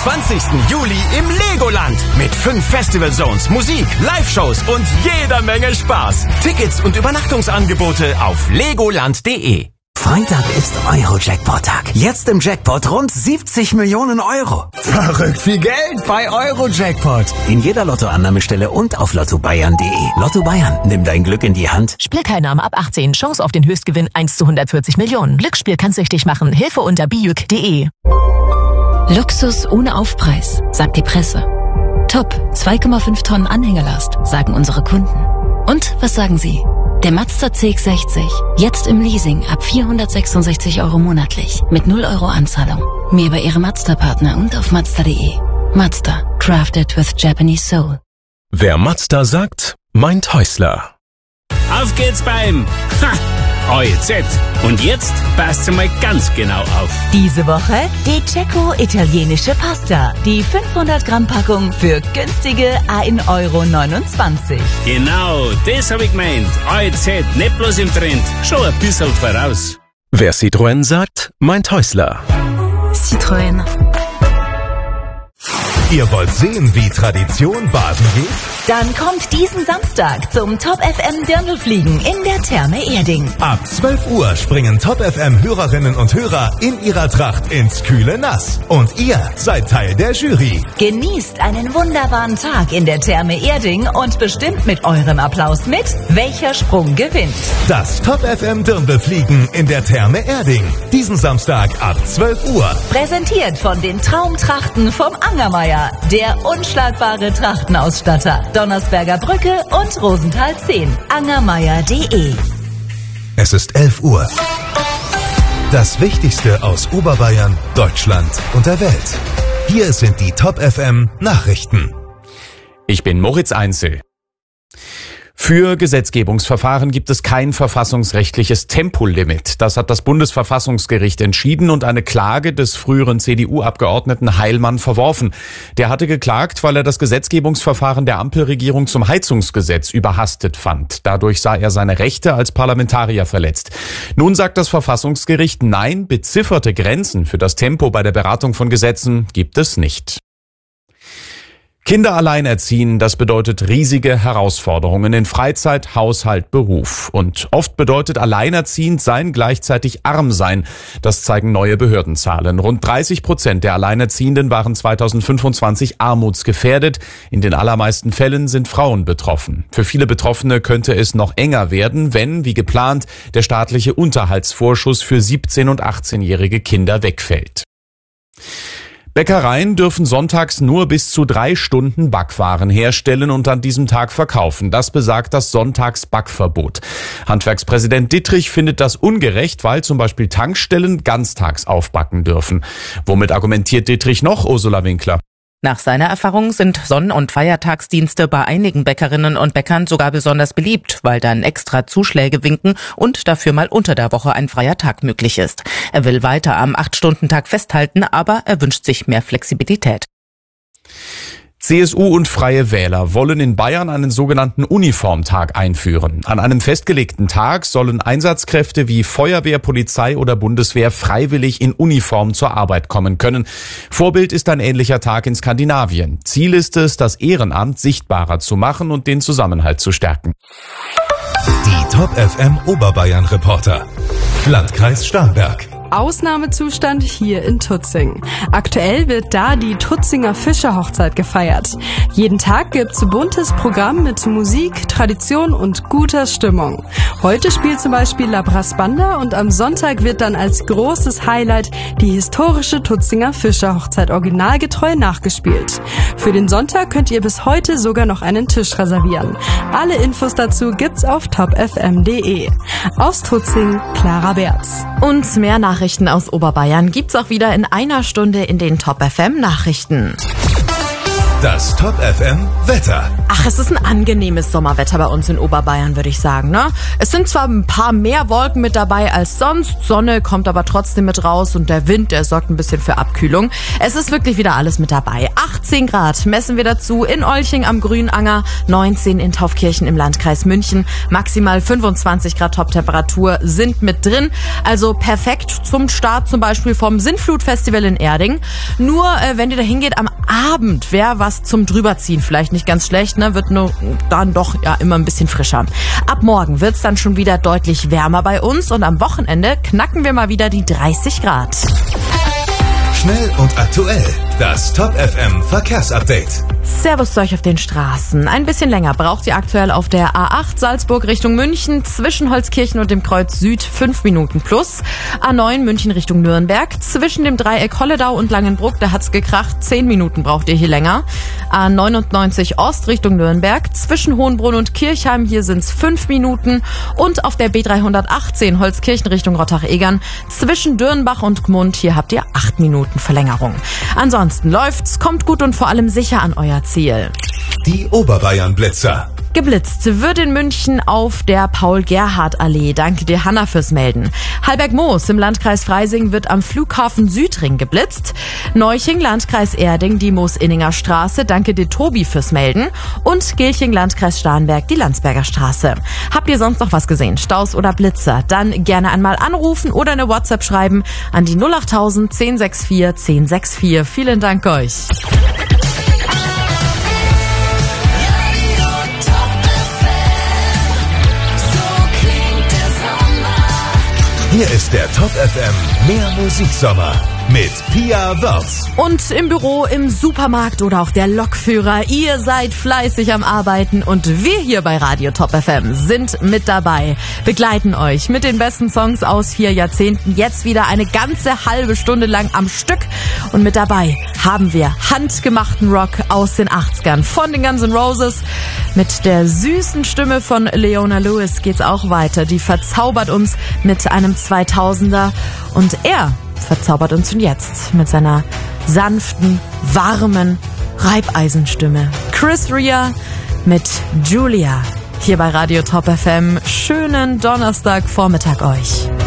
20. Juli im Legoland mit 5 Festival-Zones, Musik, Live-Shows und jeder Menge Spaß. Tickets und Übernachtungsangebote auf legoland.de. Freitag ist Euro-Jackpot-Tag. Jetzt im Jackpot rund 70 Millionen Euro. Verrückt viel Geld bei Euro-Jackpot. In jeder Lottoannahmestelle und auf lottobayern.de. Lotto Bayern, nimm dein Glück in die Hand. Spielteilnahme ab 18. Chance auf den Höchstgewinn 1 zu 140 Millionen. Glücksspiel kann süchtig machen. Hilfe unter bijuk.de. Luxus ohne Aufpreis, sagt die Presse. Top, 2,5 Tonnen Anhängerlast, sagen unsere Kunden. Und was sagen Sie? Der Mazda CX-60, jetzt im Leasing ab 466 € monatlich, mit 0 € Anzahlung. Mehr bei Ihrem Mazda-Partner und auf Mazda.de. Mazda, crafted with Japanese soul. Wer Mazda sagt, meint Häusler. Auf geht's beim OEZ. Und jetzt passt mal ganz genau auf. Diese Woche die Cecco italienische Pasta. Die 500 Gramm Packung für günstige 1,29 €. Genau, das hab ich gemeint. OEZ, nicht bloß im Trend, schon ein bisschen voraus. Wer Citroën sagt, meint Häusler. Citroën. Ihr wollt sehen, wie Tradition baden geht? Dann kommt diesen Samstag zum Top FM Dirndlfliegen in der Therme Erding. Ab 12 Uhr springen Top FM Hörerinnen und Hörer in ihrer Tracht ins kühle Nass. Und ihr seid Teil der Jury. Genießt einen wunderbaren Tag in der Therme Erding und bestimmt mit eurem Applaus mit, welcher Sprung gewinnt. Das Top FM Dirndlfliegen in der Therme Erding. Diesen Samstag ab 12 Uhr. Präsentiert von den Traumtrachten vom Angermeier, der unschlagbare Trachtenausstatter. Donnersberger Brücke und Rosenthal 10. Angermeier.de. Es ist 11 Uhr. Das Wichtigste aus Oberbayern, Deutschland und der Welt. Hier sind die Top FM Nachrichten. Ich bin Moritz Einzel. Für Gesetzgebungsverfahren gibt es kein verfassungsrechtliches Tempolimit. Das hat das Bundesverfassungsgericht entschieden und eine Klage des früheren CDU-Abgeordneten Heilmann verworfen. Der hatte geklagt, weil er das Gesetzgebungsverfahren der Ampelregierung zum Heizungsgesetz überhastet fand. Dadurch sah er seine Rechte als Parlamentarier verletzt. Nun sagt das Verfassungsgericht, nein, bezifferte Grenzen für das Tempo bei der Beratung von Gesetzen gibt es nicht. Kinder allein erziehen, das bedeutet riesige Herausforderungen in Freizeit, Haushalt, Beruf. Und oft bedeutet alleinerziehend sein gleichzeitig arm sein. Das zeigen neue Behördenzahlen. Rund 30% der Alleinerziehenden waren 2025 armutsgefährdet. In den allermeisten Fällen sind Frauen betroffen. Für viele Betroffene könnte es noch enger werden, wenn, wie geplant, der staatliche Unterhaltsvorschuss für 17- und 18-jährige Kinder wegfällt. Bäckereien dürfen sonntags nur bis zu 3 Stunden Backwaren herstellen und an diesem Tag verkaufen. Das besagt das Sonntagsbackverbot. Handwerkspräsident Dittrich findet das ungerecht, weil zum Beispiel Tankstellen ganztags aufbacken dürfen. Womit argumentiert Dittrich noch, Ursula Winkler? Nach seiner Erfahrung sind Sonn- und Feiertagsdienste bei einigen Bäckerinnen und Bäckern sogar besonders beliebt, weil dann extra Zuschläge winken und dafür mal unter der Woche ein freier Tag möglich ist. Er will weiter am 8-Stunden-Tag festhalten, aber er wünscht sich mehr Flexibilität. CSU und Freie Wähler wollen in Bayern einen sogenannten Uniformtag einführen. An einem festgelegten Tag sollen Einsatzkräfte wie Feuerwehr, Polizei oder Bundeswehr freiwillig in Uniform zur Arbeit kommen können. Vorbild ist ein ähnlicher Tag in Skandinavien. Ziel ist es, das Ehrenamt sichtbarer zu machen und den Zusammenhalt zu stärken. Die Top FM Oberbayern Reporter. Landkreis Starnberg. Ausnahmezustand hier in Tutzing. Aktuell wird da die Tutzinger Fischerhochzeit gefeiert. Jeden Tag gibt's buntes Programm mit Musik, Tradition und guter Stimmung. Heute spielt zum Beispiel La Brass Banda und am Sonntag wird dann als großes Highlight die historische Tutzinger Fischerhochzeit originalgetreu nachgespielt. Für den Sonntag könnt ihr bis heute sogar noch einen Tisch reservieren. Alle Infos dazu gibt's auf topfm.de. Aus Tutzing, Clara Berz. Und mehr Nachrichten aus Oberbayern gibt's auch wieder in einer Stunde in den Top FM Nachrichten. Das Top FM Wetter. Ach, es ist ein angenehmes Sommerwetter bei uns in Oberbayern, würde ich sagen, ne? Es sind zwar ein paar mehr Wolken mit dabei als sonst, Sonne kommt aber trotzdem mit raus und der Wind, der sorgt ein bisschen für Abkühlung. Es ist wirklich wieder alles mit dabei. 18 Grad messen wir dazu in Olching am Grünanger, 19 in Taufkirchen im Landkreis München, maximal 25 Grad Toptemperatur sind mit drin. Also perfekt zum Start zum Beispiel vom Sintflut-Festival in Erding. Nur wenn ihr da hingeht am Abend, wäre was zum Drüberziehen vielleicht nicht ganz schlecht, ne? Wird nur dann doch ja immer ein bisschen frischer. Ab morgen wird's dann schon wieder deutlich wärmer bei uns und am Wochenende knacken wir mal wieder die 30 Grad. Schnell und aktuell. Das Top FM Verkehrsupdate. Servus zu euch auf den Straßen. Ein bisschen länger braucht ihr aktuell auf der A8 Salzburg Richtung München zwischen Holzkirchen und dem Kreuz Süd 5 Minuten plus. A9 München Richtung Nürnberg zwischen dem Dreieck Holledau und Langenbruck, da hat's gekracht, 10 Minuten braucht ihr hier länger. A99 Ost Richtung Nürnberg zwischen Hohenbrunn und Kirchheim, hier sind's 5 Minuten. Und auf der B318 Holzkirchen Richtung Rottach-Egern zwischen Dürnbach und Gmund, hier habt ihr 8 Minuten Verlängerung. Ansonsten läuft's, kommt gut und vor allem sicher an euer Ziel. Die Oberbayern-Blitzer. Geblitzt wird in München auf der Paul-Gerhardt-Allee. Danke dir, Hanna, fürs Melden. Halberg-Moos im Landkreis Freising wird am Flughafen Südring geblitzt. Neuching, Landkreis Erding, die Moos-Inninger Straße. Danke dir, Tobi, fürs Melden. Und Gilching, Landkreis Starnberg, die Landsberger Straße. Habt ihr sonst noch was gesehen? Staus oder Blitzer? Dann gerne einmal anrufen oder eine WhatsApp schreiben an die 08000 1064 1064. Vielen Dank euch. Hier ist der Top FM Mehr Musiksommer mit Pia Wörz. Und im Büro, im Supermarkt oder auch der Lokführer, ihr seid fleißig am Arbeiten und wir hier bei Radio Top FM sind mit dabei, begleiten euch mit den besten Songs aus 4 Jahrzehnten, jetzt wieder eine ganze halbe Stunde lang am Stück und mit dabei haben wir handgemachten Rock aus den 80ern von den Guns N' Roses. Mit der süßen Stimme von Leona Lewis geht's auch weiter, die verzaubert uns mit einem 2000er und er verzaubert uns schon jetzt mit seiner sanften, warmen Reibeisenstimme. Chris Rea mit Julia hier bei Radio Top FM. Schönen Donnerstagvormittag euch.